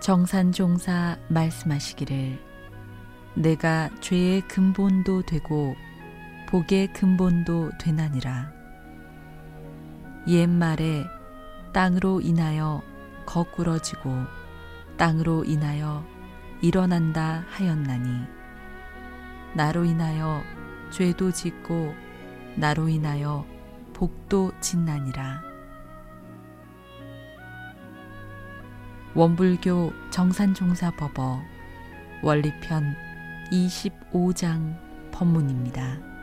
정산종사 말씀하시기를 내가 죄의 근본도 되고 복의 근본도 되나니라. 옛말에 땅으로 인하여 거꾸러지고 땅으로 인하여 일어난다 하였나니 나로 인하여 죄도 짓고 나로 인하여 복도 짓나니라. 원불교 정산종사법어 원리편 25장 법문입니다.